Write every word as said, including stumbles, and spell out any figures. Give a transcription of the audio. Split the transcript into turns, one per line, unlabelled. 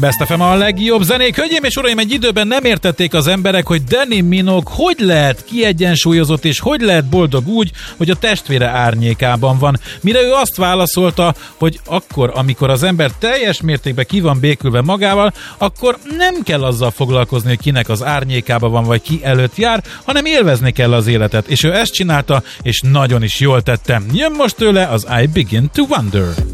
Best ef em a legjobb zenék. Hölgyeim és uraim, egy időben nem értették az emberek, hogy Danny Minogue hogy lehet kiegyensúlyozott és hogy lehet boldog úgy, hogy a testvére árnyékában van. Mire ő azt válaszolta, hogy akkor, amikor az ember teljes mértékben ki van békülve magával, akkor nem kell azzal foglalkozni, hogy kinek az árnyékában van, vagy ki előtt jár, hanem élvezni kell az életet. És ő ezt csinálta, és nagyon is jól tette. Jön most tőle az I Begin to Wonder.